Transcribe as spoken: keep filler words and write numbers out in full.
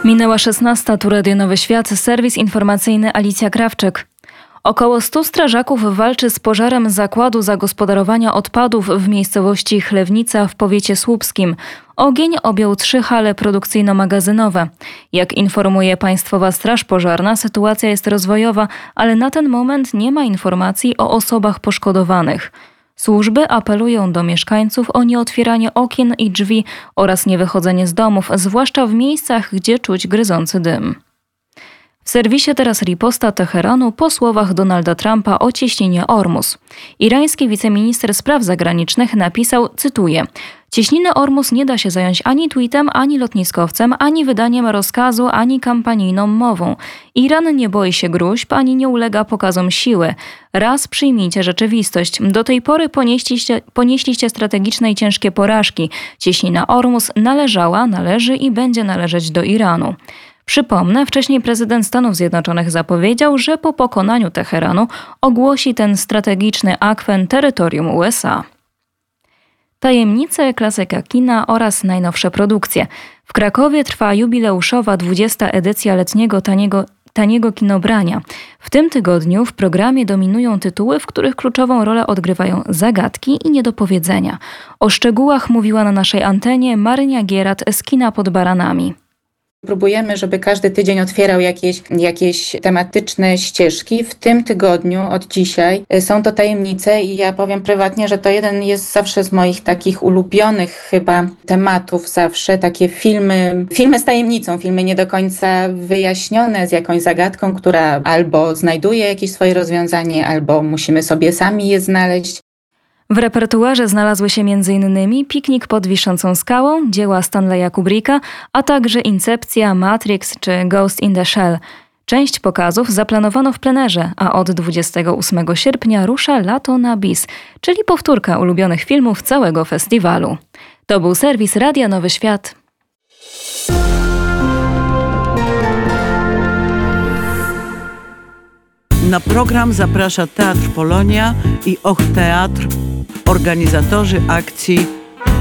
Minęła szesnasta, tu Radio Nowy Świat, serwis informacyjny Alicja Krawczyk. Około stu strażaków walczy z pożarem zakładu zagospodarowania odpadów w miejscowości Chlewnica w powiecie słupskim. Ogień objął trzy hale produkcyjno-magazynowe. Jak informuje Państwowa Straż Pożarna, sytuacja jest rozwojowa, ale na ten moment nie ma informacji o osobach poszkodowanych. Służby apelują do mieszkańców o nieotwieranie okien i drzwi oraz niewychodzenie z domów, zwłaszcza w miejscach, gdzie czuć gryzący dym. W serwisie teraz riposta Teheranu po słowach Donalda Trumpa o cieśninie Ormus. Irański wiceminister spraw zagranicznych napisał, cytuję: cieśniny Ormus nie da się zająć ani tweetem, ani lotniskowcem, ani wydaniem rozkazu, ani kampanijną mową. Iran nie boi się gróźb, ani nie ulega pokazom siły. Raz przyjmijcie rzeczywistość. Do tej pory ponieśliście, ponieśliście strategiczne i ciężkie porażki. Cieśnina Ormus należała, należy i będzie należeć do Iranu. Przypomnę, wcześniej prezydent Stanów Zjednoczonych zapowiedział, że po pokonaniu Teheranu ogłosi ten strategiczny akwen terytorium U S A. Tajemnice, klasyka kina oraz najnowsze produkcje. W Krakowie trwa jubileuszowa dwudziesta edycja letniego taniego, taniego kinobrania. W tym tygodniu w programie dominują tytuły, w których kluczową rolę odgrywają zagadki i niedopowiedzenia. O szczegółach mówiła na naszej antenie Marynia Gierat z Kina pod Baranami. Próbujemy, żeby każdy tydzień otwierał jakieś, jakieś tematyczne ścieżki. W tym tygodniu, od dzisiaj, są to tajemnice i ja powiem prywatnie, że to jeden jest zawsze z moich takich ulubionych chyba tematów zawsze. Takie filmy, filmy z tajemnicą, filmy nie do końca wyjaśnione, z jakąś zagadką, która albo znajduje jakieś swoje rozwiązanie, albo musimy sobie sami je znaleźć. W repertuarze znalazły się między innymi Piknik pod wiszącą skałą, dzieła Stanleya Kubricka, a także Incepcja, Matrix czy Ghost in the Shell. Część pokazów zaplanowano w plenerze, a od dwudziestego ósmego sierpnia rusza Lato na bis, czyli powtórka ulubionych filmów całego festiwalu. To był serwis Radia Nowy Świat. Na program zaprasza Teatr Polonia i Och Teatr, organizatorzy akcji